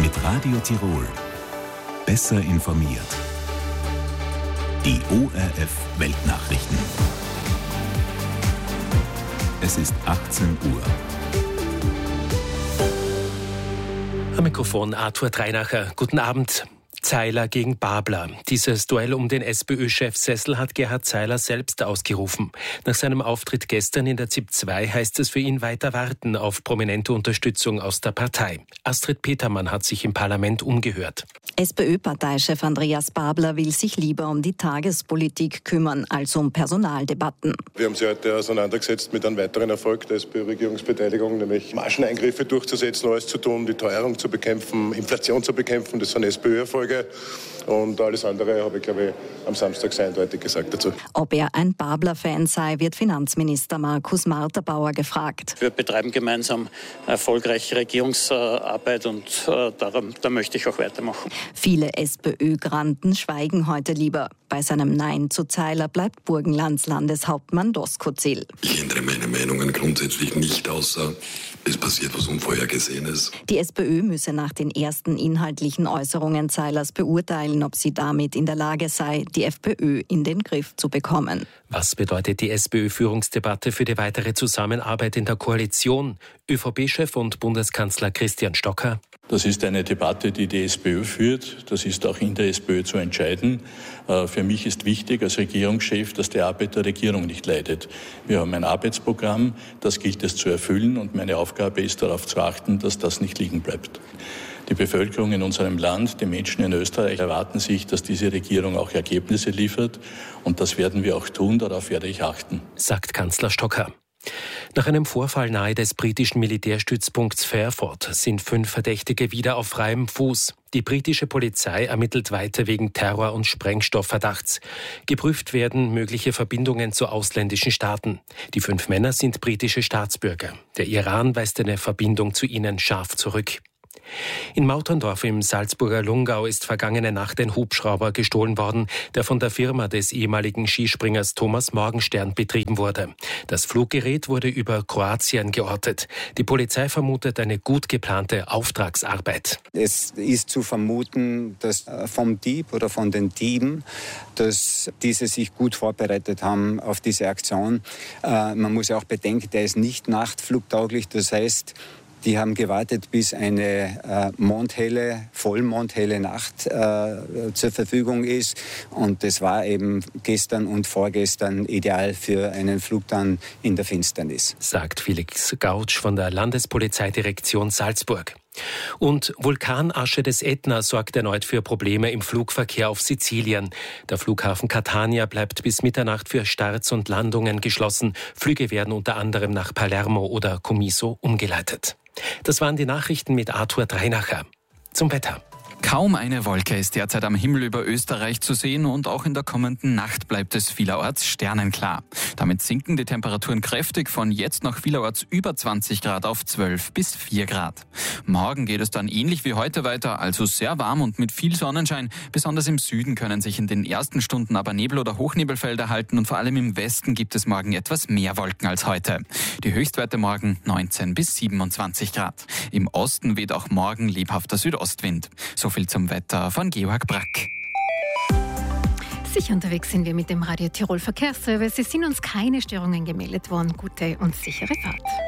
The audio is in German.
Mit Radio Tirol. Besser informiert. Die ORF Weltnachrichten. Es ist 18 Uhr. Am Mikrofon Arthur Dreinacher. Guten Abend. Zeiler gegen Babler. Dieses Duell um den SPÖ-Chefsessel hat Gerhard Zeiler selbst ausgerufen. Nach seinem Auftritt gestern in der ZIP 2 heißt es für ihn weiter warten auf prominente Unterstützung aus der Partei. Astrid Petermann hat sich im Parlament umgehört. SPÖ-Parteichef Andreas Babler will sich lieber um die Tagespolitik kümmern als um Personaldebatten. Wir haben uns heute auseinandergesetzt mit einem weiteren Erfolg der SPÖ-Regierungsbeteiligung, nämlich Margeneingriffe durchzusetzen, alles zu tun, die Teuerung zu bekämpfen, Inflation zu bekämpfen. Das sind SPÖ-Erfolge. Und alles andere habe ich, glaube ich, am Samstag sehr eindeutig gesagt dazu. Ob er ein Babler-Fan sei, wird Finanzminister Markus Marterbauer gefragt. Wir betreiben gemeinsam erfolgreiche Regierungsarbeit und da möchte ich auch weitermachen. Viele SPÖ-Granten schweigen heute lieber. Bei seinem Nein zu Zeiler bleibt Burgenlands Landeshauptmann Doskozil. Ich ändere meine Meinungen grundsätzlich nicht, außer es passiert was Unvorhergesehenes. Die SPÖ müsse nach den ersten inhaltlichen Äußerungen Zeilers beurteilen, ob sie damit in der Lage sei, die FPÖ in den Griff zu bekommen. Was bedeutet die SPÖ-Führungsdebatte für die weitere Zusammenarbeit in der Koalition? ÖVP-Chef und Bundeskanzler Christian Stocker. Das ist eine Debatte, die die SPÖ führt. Das ist auch in der SPÖ zu entscheiden. Für mich ist wichtig als Regierungschef, dass die Arbeit der Regierung nicht leidet. Wir haben ein Arbeitsprogramm, das gilt es zu erfüllen und meine Aufgabe ist, darauf zu achten, dass das nicht liegen bleibt. Die Bevölkerung in unserem Land, die Menschen in Österreich erwarten sich, dass diese Regierung auch Ergebnisse liefert und das werden wir auch tun, darauf werde ich achten. Sagt Kanzler Stocker. Nach einem Vorfall nahe des britischen Militärstützpunkts Fairford sind 5 Verdächtige wieder auf freiem Fuß. Die britische Polizei ermittelt weiter wegen Terror- und Sprengstoffverdachts. Geprüft werden mögliche Verbindungen zu ausländischen Staaten. Die 5 Männer sind britische Staatsbürger. Der Iran weist eine Verbindung zu ihnen scharf zurück. In Mauterndorf im Salzburger Lungau ist vergangene Nacht ein Hubschrauber gestohlen worden, der von der Firma des ehemaligen Skispringers Thomas Morgenstern betrieben wurde. Das Fluggerät wurde über Kroatien geortet. Die Polizei vermutet eine gut geplante Auftragsarbeit. Es ist zu vermuten, dass vom Dieb oder von den Dieben, dass diese sich gut vorbereitet haben auf diese Aktion. Man muss ja auch bedenken, der ist nicht nachtflugtauglich, das heißt, die haben gewartet, bis eine vollmondhelle Nacht zur Verfügung ist. Und das war eben gestern und vorgestern ideal für einen Flug dann in der Finsternis. Sagt Felix Gautsch von der Landespolizeidirektion Salzburg. Und Vulkanasche des Ätna sorgt erneut für Probleme im Flugverkehr auf Sizilien. Der Flughafen Catania bleibt bis Mitternacht für Starts und Landungen geschlossen. Flüge werden unter anderem nach Palermo oder Comiso umgeleitet. Das waren die Nachrichten mit Arthur Dreinacher. Zum Wetter. Kaum eine Wolke ist derzeit am Himmel über Österreich zu sehen und auch in der kommenden Nacht bleibt es vielerorts sternenklar. Damit sinken die Temperaturen kräftig von jetzt noch vielerorts über 20 Grad auf 12 bis 4 Grad. Morgen geht es dann ähnlich wie heute weiter, also sehr warm und mit viel Sonnenschein. Besonders im Süden können sich in den ersten Stunden aber Nebel- oder Hochnebelfelder halten und vor allem im Westen gibt es morgen etwas mehr Wolken als heute. Die Höchstwerte morgen 19 bis 27 Grad. Im Osten weht auch morgen lebhafter Südostwind. So viel zum Wetter von Georg Brack. Sicher unterwegs sind wir mit dem Radio Tirol Verkehrsservice. Es sind uns keine Störungen gemeldet worden. Gute und sichere Fahrt.